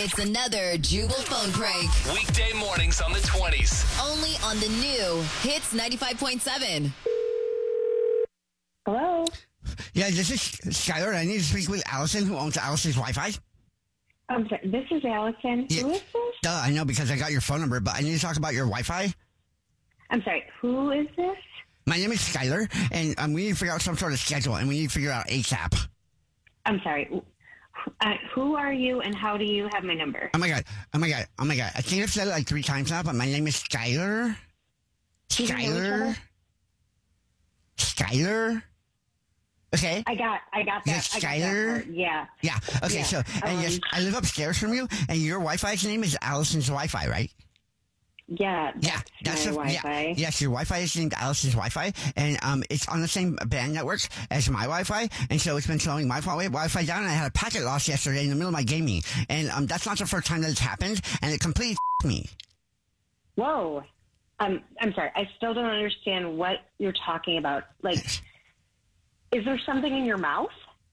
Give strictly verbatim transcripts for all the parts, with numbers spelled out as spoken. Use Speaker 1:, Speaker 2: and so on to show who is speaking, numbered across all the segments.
Speaker 1: It's another Jubal phone prank.
Speaker 2: Weekday mornings on the twenties.
Speaker 1: Only on the new Hits ninety-five point seven.
Speaker 3: Hello?
Speaker 4: Yeah, this is Skylar. I need to speak with Allison, who owns Allison's Wi-Fi.
Speaker 3: I'm sorry, this is Allison.
Speaker 4: Yeah.
Speaker 3: Who is this?
Speaker 4: Duh, I know because I got your phone number, but I need to talk about your Wi-Fi.
Speaker 3: I'm sorry, who is this?
Speaker 4: My name is Skylar, and um, we need to figure out some sort of schedule, and we need to figure out ASAP.
Speaker 3: I'm sorry. Uh, who are you and how do you have my number?
Speaker 4: Oh my god! Oh my god! Oh my god! I think I've said it like three times now, but my name is Skylar.
Speaker 3: Do you know each
Speaker 4: Skylar.
Speaker 3: other?
Speaker 4: Skylar. Okay.
Speaker 3: I got, I got that.
Speaker 4: Yes,
Speaker 3: I got
Speaker 4: Skylar?
Speaker 3: that part. Yeah.
Speaker 4: Yeah. Okay.
Speaker 3: Yeah,
Speaker 4: So, and yes,
Speaker 3: um,
Speaker 4: I live upstairs from you, and your Wi-Fi's name is Allison's Wi-Fi, right?
Speaker 3: Yeah. That's
Speaker 4: Yeah, that's
Speaker 3: my
Speaker 4: a,
Speaker 3: Wi-Fi.
Speaker 4: Yeah, yes, your Wi-Fi is named Allison's Wi-Fi, and um, it's on the same band network as my Wi-Fi, and so it's been slowing my Wi- Wi-Fi down. And I had a packet loss yesterday in the middle of my gaming, and um, that's not the first time that it's happened, and it completely me.
Speaker 3: Whoa. Um, I'm sorry. I still don't understand what you're talking about. Like, is there something in your mouth?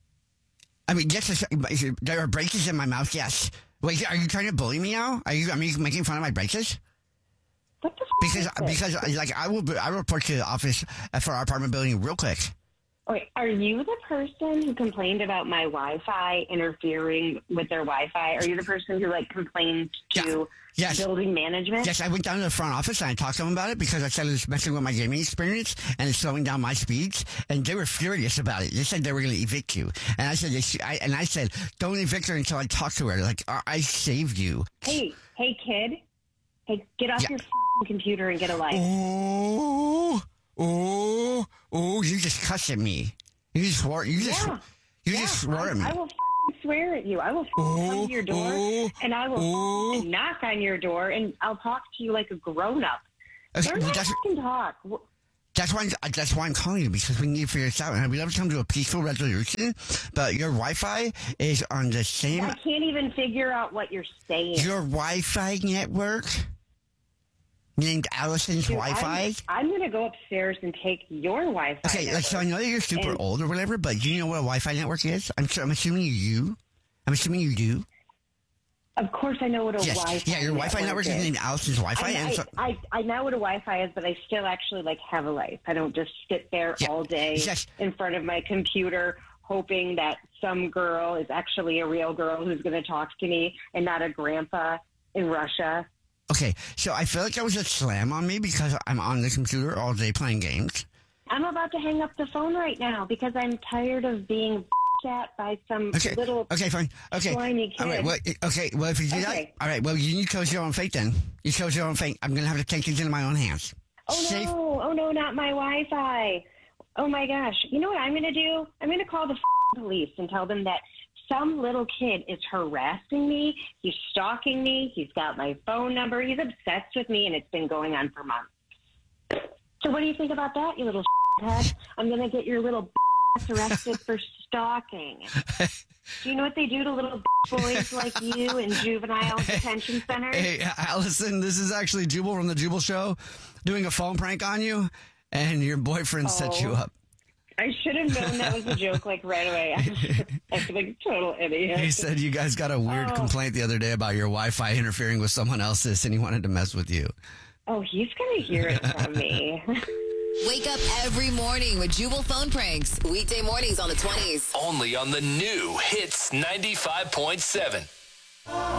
Speaker 4: I mean, yes, there are braces in my mouth. Yes. Wait, are you trying to bully me now? Are you? Are you making fun of my braces?
Speaker 3: What the f-
Speaker 4: Because
Speaker 3: is this?
Speaker 4: because like I will I will report to the office for our apartment building real quick.
Speaker 3: Wait, are you the person who complained about my Wi-Fi interfering with their Wi-Fi? Are you the person who like complained to
Speaker 4: Yeah. Yes.
Speaker 3: building management?
Speaker 4: Yes, I went down to the front office and I talked to them about it because I said it was messing with my gaming experience and it's slowing down my speeds. And they were furious about it. They said they were going to evict you. And I said, they sh- I, and I said, don't evict her until I talk to her. Like, I I saved you.
Speaker 3: Hey, hey, kid. Hey, get off
Speaker 4: Yeah.
Speaker 3: your f***ing computer and get a life.
Speaker 4: Oh, oh, oh! You just cussed at me. You just swore. You just.
Speaker 3: Yeah.
Speaker 4: You
Speaker 3: Yeah,
Speaker 4: just swore
Speaker 3: I,
Speaker 4: at me.
Speaker 3: I will f***ing swear at you. I will f***ing come to your door
Speaker 4: oh,
Speaker 3: and I will
Speaker 4: oh.
Speaker 3: f***ing knock on your door and I'll talk to you like a grown-up.
Speaker 4: Okay,
Speaker 3: Learn
Speaker 4: well,
Speaker 3: how to
Speaker 4: that's-
Speaker 3: f***ing talk. Wh-
Speaker 4: That's why. I'm, that's why I'm calling you because we need to figure this out, and we'd love to come to a peaceful resolution. But your Wi-Fi is on the same.
Speaker 3: I can't even figure out what you're saying.
Speaker 4: Your Wi-Fi network named Allison's
Speaker 3: Dude,
Speaker 4: Wi-Fi.
Speaker 3: I'm, I'm going to go upstairs and take your Wi-Fi.
Speaker 4: Okay, like so I
Speaker 3: network.
Speaker 4: know that you're super
Speaker 3: And-
Speaker 4: old or whatever, but do you know what a Wi-Fi network is? I'm sure. I'm assuming you do. I'm assuming you do.
Speaker 3: Of course, I know what a
Speaker 4: Yes.
Speaker 3: Wi-Fi
Speaker 4: Yeah, your Wi-Fi network is named Allison's Wi-Fi,
Speaker 3: I,
Speaker 4: and
Speaker 3: I,
Speaker 4: so.
Speaker 3: I, I know what a Wi-Fi is, but I still actually like have a life. I don't just sit there
Speaker 4: Yeah.
Speaker 3: all day
Speaker 4: Yes.
Speaker 3: in front of my computer hoping that some girl is actually a real girl who's going to talk to me and not a grandpa in Russia.
Speaker 4: Okay, so I feel like that was a slam on me because I'm on the computer all day playing games.
Speaker 3: I'm about to hang up the phone right now because I'm tired of being at by some
Speaker 4: Okay,
Speaker 3: little
Speaker 4: okay, fine. Okay,
Speaker 3: slimy
Speaker 4: all right.
Speaker 3: kid.
Speaker 4: Well, i- okay. Well, if you do that,
Speaker 3: Okay.
Speaker 4: all right. Well, you need to chose your own fate. Then you chose your own fate. I'm gonna have to take things into my own hands.
Speaker 3: Oh
Speaker 4: Safe-
Speaker 3: no! Oh no! Not my Wi-Fi! Oh my gosh! You know what I'm going to do? I'm going to call the f***ing police and tell them that some little kid is harassing me. He's stalking me. He's got my phone number. He's obsessed with me, and it's been going on for months. So what do you think about that, you little head? I'm going to get your little ass arrested for stalking. Do you know what they do to little boys like you in juvenile detention centers?
Speaker 4: Hey, Allison, this is actually Jubal from the Jubal Show doing a phone prank on you, and your boyfriend set you
Speaker 3: Oh.
Speaker 4: up.
Speaker 3: I should have known that was a joke, like, right away. I feel like a total idiot.
Speaker 4: He said you guys got a weird
Speaker 3: Oh.
Speaker 4: complaint the other day about your Wi-Fi interfering with someone else's, and he wanted to mess with you.
Speaker 3: Oh, he's going to hear it from me.
Speaker 1: Wake up every morning with Jubal phone pranks. Weekday mornings on the twenties.
Speaker 2: Only on the new Hits ninety-five point seven.